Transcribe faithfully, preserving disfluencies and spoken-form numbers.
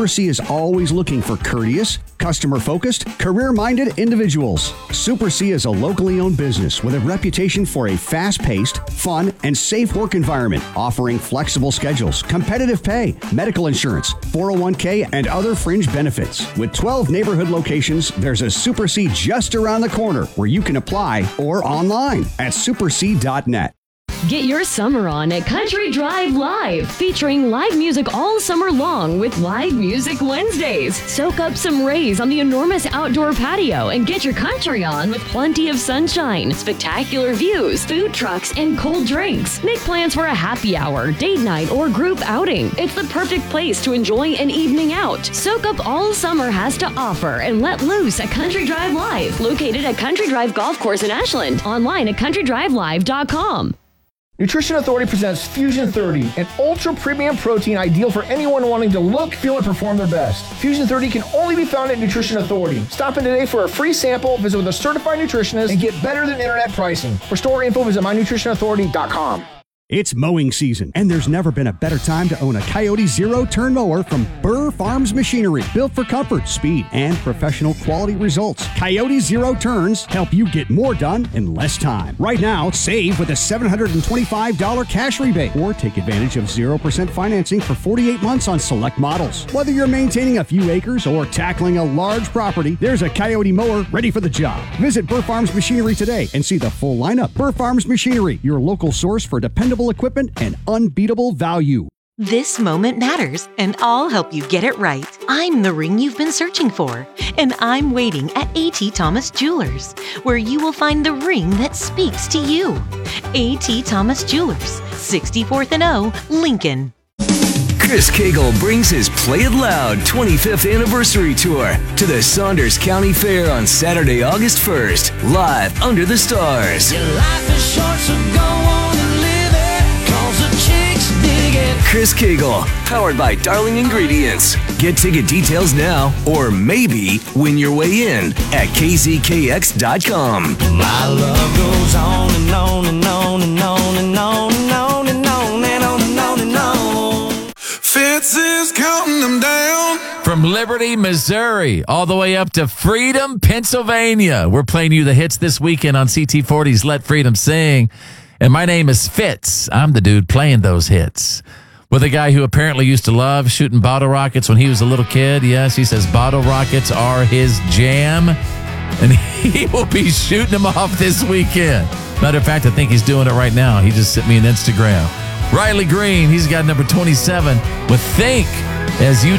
Super C is always looking for courteous, customer-focused, career-minded individuals. Super C is a locally owned business with a reputation for a fast-paced, fun, and safe work environment, offering flexible schedules, competitive pay, medical insurance, four oh one k, and other fringe benefits. With twelve neighborhood locations, there's a Super C just around the corner where you can apply or online at super c dot net. Get your summer on at Country Drive Live, featuring live music all summer long with Live Music Wednesdays. Soak up some rays on the enormous outdoor patio and get your country on with plenty of sunshine, spectacular views, food trucks, and cold drinks. Make plans for a happy hour, date night, or group outing. It's the perfect place to enjoy an evening out. Soak up all summer has to offer and let loose at Country Drive Live, located at Country Drive Golf Course in Ashland. Online at country drive live dot com. Nutrition Authority presents Fusion thirty, an ultra-premium protein ideal for anyone wanting to look, feel, and perform their best. Fusion thirty can only be found at Nutrition Authority. Stop in today for a free sample, visit with a certified nutritionist, and get better than internet pricing. For store info, visit my nutrition authority dot com. It's mowing season, and there's never been a better time to own a Coyote zero-turn mower from Burr Farms Machinery. Built for comfort, speed, and professional quality results, Coyote Zero Turns help you get more done in less time. Right now, save with a seven hundred twenty-five dollars cash rebate, or take advantage of zero percent financing for forty-eight months on select models. Whether you're maintaining a few acres or tackling a large property, there's a Coyote mower ready for the job. Visit Burr Farms Machinery today and see the full lineup. Burr Farms Machinery, your local source for dependable equipment and unbeatable value. This moment matters, and I'll help you get it right. I'm the ring you've been searching for, and I'm waiting at A T Thomas Jewelers, where you will find the ring that speaks to you. A T Thomas Jewelers, sixty-fourth and O, Lincoln. Chris Cagle brings his Play It Loud twenty-fifth Anniversary Tour to the Saunders County Fair on Saturday, August first, live under the stars. Your life is short, so go on and live it, 'cause the chicks dig it. Chris Cagle, powered by Darling Ingredients. Get ticket details now, or maybe win your way in at k z k x dot com. My love goes on and on and on and on and on and on and on and on and on and on. Fitz is counting them down. From Liberty, Missouri, all the way up to Freedom, Pennsylvania. We're playing you the hits this weekend on C T forty's Let Freedom Sing. And my name is Fitz. I'm the dude playing those hits. With a guy who apparently used to love shooting bottle rockets when he was a little kid. Yes, he says bottle rockets are his jam. And he will be shooting them off this weekend. Matter of fact, I think he's doing it right now. He just sent me an Instagram. Riley Green, he's got number twenty-seven with Think as you